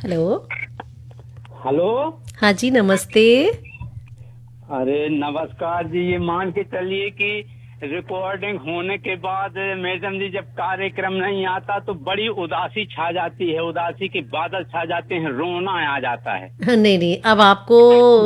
Hello. Hello. हाँ जी, नमस्ते। अरे नमस्कार जी। ये मान के चलिए कि रिकॉर्डिंग होने के बाद मैडम जी जब कार्यक्रम नहीं आता तो बड़ी उदासी छा जाती है, उदासी के बादल छा जाते हैं, रोना आ जाता है। हाँ, नहीं नहीं, अब आपको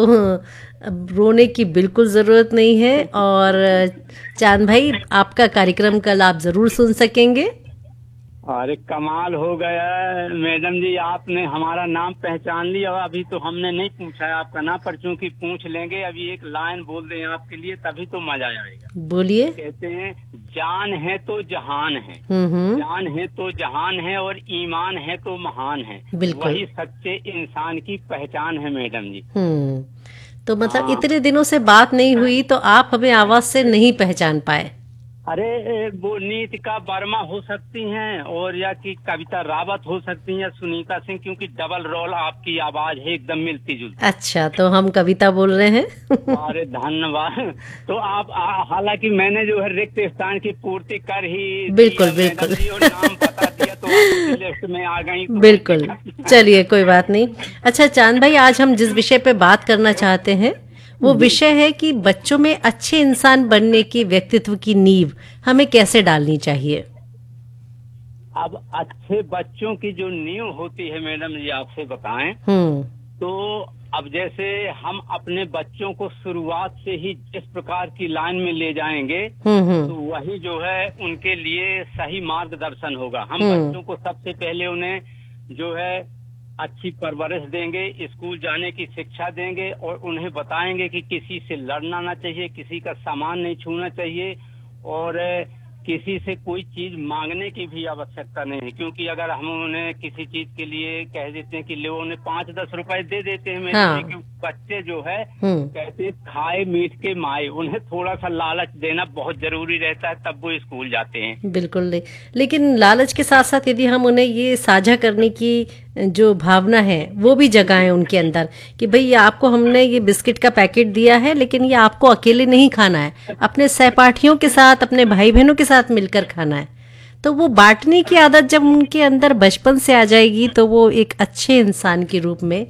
अब रोने की बिल्कुल ज़रूरत नहीं है। और चांद भाई, आपका कार्यक्रम कल आप ज़रूर सुन सकेंगे। अरे कमाल हो गया मैडम जी, आपने हमारा नाम पहचान लिया। अभी तो हमने नहीं पूछा है आपका नाम, पर चूंकि पूछ लेंगे अभी एक लाइन बोल दें आपके लिए तभी तो मजा आएगा। बोलिए। कहते हैं जान है तो जहान है, हम्म। जान है तो जहान है और ईमान है तो महान है, बिल्कुल। वही सच्चे इंसान की पहचान है मैडम जी। तो मतलब हाँ। इतने दिनों से बात नहीं हुई तो आप हमें आवाज़ से नहीं पहचान पाए। अरे वो नीतिका वर्मा हो सकती हैं और या कि कविता रावत हो सकती हैं या सुनीता सिंह, क्योंकि डबल रोल आपकी आवाज है एकदम मिलती जुलती। अच्छा, तो हम कविता बोल रहे हैं। अरे धन्यवाद। तो आप हालांकि मैंने जो है रिक्त स्थान की पूर्ति कर ही दी बिल्कुल है मैडम बिल्कुल। जी, और नाम बता दिया तो आप उसी लिस्ट में आ गई तो कोई बिल्कुल। दिक्कत नहीं। चलिए, कोई बात नहीं। अच्छा चांद भाई, आज हम जिस विषय पे बात करना चाहते हैं वो जी। विषय है कि बच्चों में अच्छे इंसान बनने की व्यक्तित्व की नींव हमें कैसे डालनी चाहिए। अब अच्छे बच्चों की जो नींव होती है मैडम जी आपसे बताएं हम्म। तो अब जैसे हम अपने बच्चों को शुरुआत से ही जिस प्रकार की लाइन में ले जाएंगे तो हम्म। वही जो है उनके लिए सही मार्गदर्शन होगा। हम हम्म। बच्चों को सबसे पहले उन्हें जो है अच्छी परवरिश देंगे, स्कूल जाने की शिक्षा देंगे और उन्हें बताएंगे कि किसी से लड़ना ना चाहिए, किसी का सामान नहीं छूना चाहिए और किसी से कोई चीज मांगने की भी आवश्यकता नहीं है। क्योंकि अगर हम उन्हें किसी चीज के लिए कह देते हैं कि ले, उन्हें 5-10 रुपए दे देते हैं मेरे लिए, हाँ। क्योंकि बच्चे जो है हम्म। कहते हैं, खाए मीठ के माए, उन्हें थोड़ा सा लालच देना बहुत जरूरी रहता है तब वो स्कूल जाते हैं। बिल्कुल नहीं, लेकिन लालच के साथ साथ यदि हम उन्हें ये साझा करने की जो भावना है वो भी जगाएं उनके अंदर कि भाई ये आपको हमने ये बिस्किट का पैकेट दिया है, लेकिन ये आपको अकेले नहीं खाना है, अपने सहपाठियों के साथ, अपने भाई बहनों के साथ मिलकर खाना है। तो वो बांटने की आदत जब उनके अंदर बचपन से आ जाएगी तो वो एक अच्छे इंसान के रूप में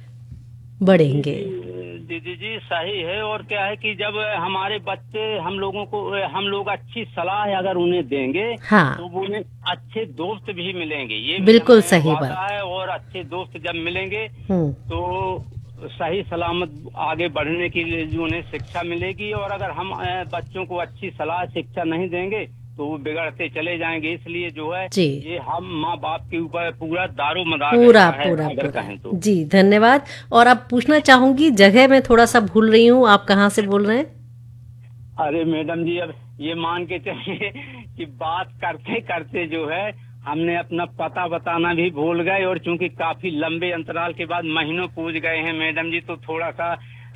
जी बढ़ेंगे। जी दीदी जी सही है। और क्या है कि जब हमारे बच्चे हम लोगों को हम लोग अच्छी सलाह अगर उन्हें देंगे हाँ, तो वो उन्हें अच्छे दोस्त भी मिलेंगे, ये भी बिल्कुल हमें सही वादा बात। है। और अच्छे दोस्त जब मिलेंगे हम्म। तो सही सलामत आगे बढ़ने के लिए जो उन्हें शिक्षा मिलेगी। और अगर हम बच्चों को अच्छी सलाह शिक्षा नहीं देंगे तो वो बिगड़ते चले जाएंगे। इसलिए जो है जी, ये हम माँ बाप के ऊपर पूरा दारोमदार पूरा रहता है पूरा अगर पूरा। कहें तो। जी, धन्यवाद। और अब पूछना चाहूंगी, जगह मैं थोड़ा सा भूल रही हूँ, आप कहाँ से बोल रहे हैं। अरे मैडम जी अब ये मान के चलिए कि बात करते करते जो है हमने अपना पता बताना भी भूल गए। और चूंकि काफी लंबे अंतराल के बाद महीनों पूछ गए हैं मैडम जी तो थोड़ा सा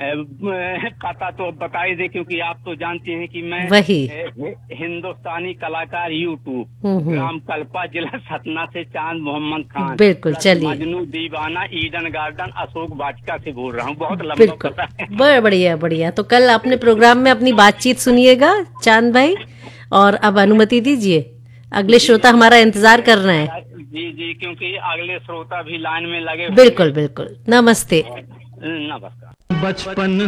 पता तो अब बता ही दे, क्योंकि आप तो जानती हैं कि मैं वही। हिंदुस्तानी कलाकार यूट्यूब, हम्म। ग्राम कल्पा, जिला सतना से चांद मोहम्मद खान, बिल्कुल, प्लस चलिए। मजनू दीवाना, ईडन गार्डन, अशोक वाटिका से बोल रहा हूँ। बहुत लंबा बिल्कुल। पता है। बढ़िया बढ़िया। तो कल अपने प्रोग्राम में अपनी बातचीत सुनिएगा चांद भाई। और अब अनुमति दीजिए, अगले जी श्रोता हमारा इंतजार कर रहे हैं। जी जी, क्योंकि अगले श्रोता भी लाइन में लगे बिल्कुल होंगे। बिल्कुल। नमस्ते। नमस्कार। बचपन